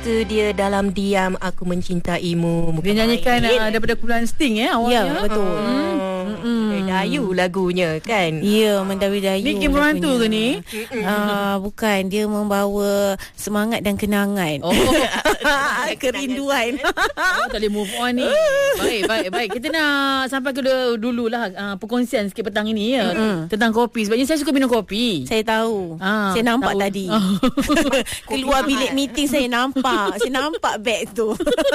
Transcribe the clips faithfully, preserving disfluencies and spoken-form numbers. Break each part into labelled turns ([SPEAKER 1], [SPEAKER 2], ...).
[SPEAKER 1] itu dia Dalam Diam Aku Mencintaimu.
[SPEAKER 2] Dia nyanyikan uh, daripada kumpulan Sting eh awalnya.
[SPEAKER 3] Ya, betul.
[SPEAKER 1] Hmm. Hmm. Dayu lagunya kan.
[SPEAKER 3] Ya, Mendawi Dayu.
[SPEAKER 2] Ni Kim Pemantu ke ni?
[SPEAKER 3] Uh, bukan, dia membawa semangat dan kenangan.
[SPEAKER 2] Oh,
[SPEAKER 3] kerinduan.
[SPEAKER 2] oh tak boleh move on ni. Baik, baik, baik. Kita nak sampai ke dululah uh, perkongsian sikit petang ini ya. Mm-hmm. Tentang kopi. Sebabnya saya suka minum kopi.
[SPEAKER 3] Saya tahu.
[SPEAKER 2] Ah,
[SPEAKER 3] saya nampak
[SPEAKER 2] tahu.
[SPEAKER 3] tadi. Keluar bilik meeting saya nampak. Saya nampak beg tu.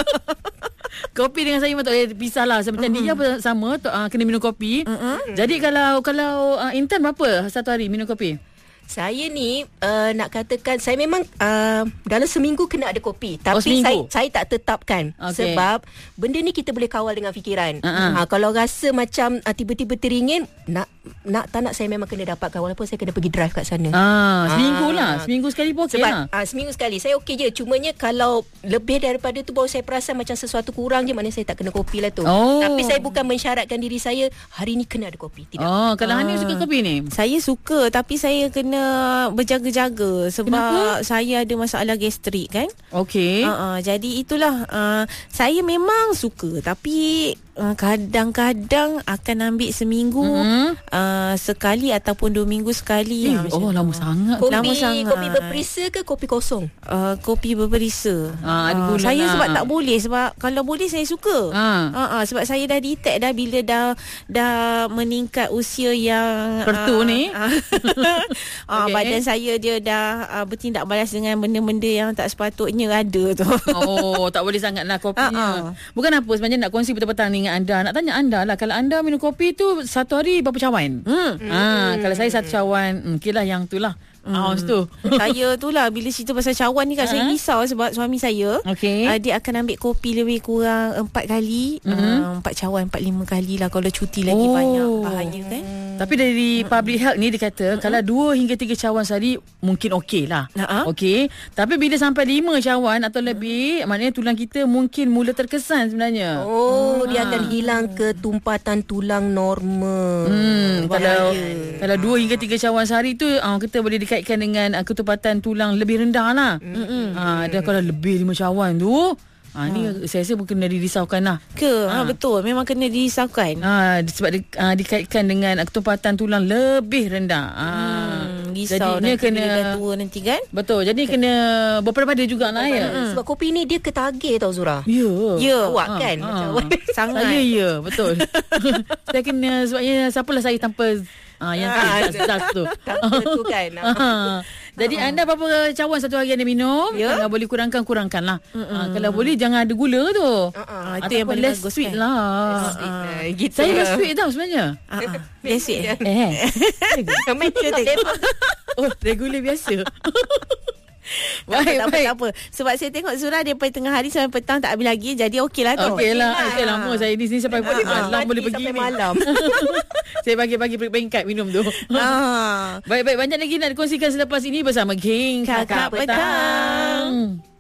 [SPEAKER 2] Kopi dengan saya memang tak boleh pisah lah. Macam mm-hmm. dia pun sama uh, kena minum kopi. Mm-hmm. Jadi kalau kalau uh, Intan berapa satu hari minum kopi?
[SPEAKER 1] Saya ni uh, nak katakan saya memang uh, dalam seminggu kena ada kopi. Tapi
[SPEAKER 2] oh,
[SPEAKER 1] saya saya tak tetapkan.
[SPEAKER 2] Okay.
[SPEAKER 1] Sebab benda ni kita boleh kawal dengan fikiran.
[SPEAKER 2] Uh-huh.
[SPEAKER 1] Uh, kalau rasa macam uh, tiba-tiba teringin, nak nak tak nak saya memang kena dapatkan. Walaupun saya kena pergi drive kat sana.
[SPEAKER 2] Ah, seminggu ah. lah. Seminggu sekali pun okey
[SPEAKER 1] Sebab
[SPEAKER 2] lah.
[SPEAKER 1] uh, seminggu sekali saya okey je. Cumanya kalau lebih daripada tu baru saya perasan macam sesuatu kurang je, maknanya saya tak kena kopi lah tu.
[SPEAKER 2] Oh.
[SPEAKER 1] Tapi saya bukan mensyaratkan diri saya hari ni kena ada kopi. Tidak.
[SPEAKER 2] Oh, kalau
[SPEAKER 3] Ah.
[SPEAKER 2] Hani suka kopi ni?
[SPEAKER 3] Saya suka, tapi saya kena berjaga-jaga sebab
[SPEAKER 2] Kenapa?
[SPEAKER 3] saya ada masalah gastrik kan.
[SPEAKER 2] Okey.
[SPEAKER 3] Uh-uh, jadi itulah uh, saya memang suka, tapi uh, kadang-kadang akan ambil seminggu
[SPEAKER 2] Mm-hmm.
[SPEAKER 3] uh, sekali ataupun dua minggu sekali.
[SPEAKER 2] Eh,
[SPEAKER 3] uh,
[SPEAKER 2] oh, lama sangat.
[SPEAKER 1] Kopi,
[SPEAKER 3] Lama sangat.
[SPEAKER 1] kopi berperisa ke kopi kosong?
[SPEAKER 3] Uh, kopi berperisa.
[SPEAKER 2] Ah, ada
[SPEAKER 3] Uh,
[SPEAKER 2] gula
[SPEAKER 3] saya
[SPEAKER 2] lah.
[SPEAKER 3] sebab tak boleh, sebab kalau boleh saya suka.
[SPEAKER 2] Ah.
[SPEAKER 3] Uh, uh, sebab saya dah detect dah bila dah dah meningkat usia yang
[SPEAKER 2] Pertu
[SPEAKER 3] uh,
[SPEAKER 2] ni.
[SPEAKER 3] uh, uh,
[SPEAKER 2] Okay.
[SPEAKER 3] badan saya dia dah uh, bertindak balas dengan benda-benda yang tak sepatutnya ada tu.
[SPEAKER 2] Oh, tak boleh sangat lah kopinya.
[SPEAKER 3] Ah, ah.
[SPEAKER 2] Bukan apa sebenarnya nak kongsi petang-petang ni dengan anda. Nak tanya anda lah, kalau anda minum kopi tu satu hari berapa cawan?
[SPEAKER 3] Hmm.
[SPEAKER 2] Ah, kalau saya satu cawan, hmm, okey lah yang tu lah.
[SPEAKER 3] Hmm.
[SPEAKER 2] Aus tu.
[SPEAKER 3] Saya tu lah, bila cerita pasal cawan ni kan,
[SPEAKER 2] Ha?
[SPEAKER 3] saya risau sebab suami saya
[SPEAKER 2] Okey.
[SPEAKER 3] uh, dia akan ambil kopi lebih kurang empat kali,
[SPEAKER 2] Mhm.
[SPEAKER 3] uh, empat cawan, empat lima kali lah kalau cuti lagi
[SPEAKER 2] Oh.
[SPEAKER 3] banyak. Bahaya kan.
[SPEAKER 2] Tapi dari public health ni dia kata kalau dua hingga tiga cawan sehari mungkin okey lah.
[SPEAKER 3] Ha-ha.
[SPEAKER 2] Okey. Tapi bila sampai lima cawan atau lebih, maknanya tulang kita mungkin mula terkesan sebenarnya.
[SPEAKER 1] Oh, dia akan hilang ketumpatan tulang normal.
[SPEAKER 2] Hmm, kalau
[SPEAKER 3] bahaya.
[SPEAKER 2] kalau dua hingga tiga cawan sehari tu uh, kita boleh dikaitkan dengan uh, ketumpatan tulang lebih rendah lah. Hmm. Uh, dan kalau lebih lima cawan tu, ah ni hmm. saya rasa mungkin kena dirisaukan lah.
[SPEAKER 3] Ke?
[SPEAKER 2] Ha.
[SPEAKER 3] Ha, betul. Memang kena dirisaukan.
[SPEAKER 2] Ah, sebab di, ah, dikaitkan dengan ketumpatan tulang lebih rendah. Ah.
[SPEAKER 3] Hmm, risau
[SPEAKER 2] Jadi ni
[SPEAKER 3] nanti
[SPEAKER 2] kena
[SPEAKER 3] bila dah tua nanti kan.
[SPEAKER 2] betul. Jadi kena berpada jugalah ya.
[SPEAKER 1] Hmm. Sebab kopi ni dia ketagih tau Zura.
[SPEAKER 2] Ya.
[SPEAKER 3] Ya.
[SPEAKER 1] Awak
[SPEAKER 2] Ah,
[SPEAKER 1] kan
[SPEAKER 2] ah.
[SPEAKER 1] macam
[SPEAKER 3] Sangat.
[SPEAKER 2] Saya ya, betul. Saya kena sebabnya siapalah saya tanpa ah yang tu
[SPEAKER 1] Ah,
[SPEAKER 2] das, das tu.
[SPEAKER 1] tanpa tu kan.
[SPEAKER 2] Ah. Jadi anda berapa cawan satu hari anda minum?
[SPEAKER 3] Ya.
[SPEAKER 2] Kalau boleh kurangkan, kurangkanlah. Ah, kalau boleh jangan ada gula tu.
[SPEAKER 1] Uh-uh.
[SPEAKER 3] Itu yang
[SPEAKER 2] Ataupun
[SPEAKER 3] paling
[SPEAKER 2] less
[SPEAKER 3] bagus
[SPEAKER 2] sweet
[SPEAKER 3] kan?
[SPEAKER 2] lah.
[SPEAKER 1] Ah, gitu.
[SPEAKER 2] Saya less sweet tau sebenarnya.
[SPEAKER 3] Ha ah. That's it.
[SPEAKER 2] Eh.
[SPEAKER 1] Main tengok lepak.
[SPEAKER 2] Oh, regular biasa.
[SPEAKER 3] Tak apa,
[SPEAKER 2] Baik,
[SPEAKER 3] tak apa,
[SPEAKER 2] baik.
[SPEAKER 3] tak apa. Sebab saya tengok Zura daripada tengah hari sampai petang tak habis lagi. Jadi okey lah tu.
[SPEAKER 2] Okey lah. Okey lama saya di sini sampai
[SPEAKER 1] Boleh
[SPEAKER 2] malam boleh pergi
[SPEAKER 1] sampai
[SPEAKER 2] ni.
[SPEAKER 1] malam.
[SPEAKER 2] Saya bagi-bagi peringkat minum tu.
[SPEAKER 3] Ah.
[SPEAKER 2] Baik-baik, banyak lagi nak dikongsikan selepas ini bersama King
[SPEAKER 3] Kakak
[SPEAKER 2] Kakak Petang.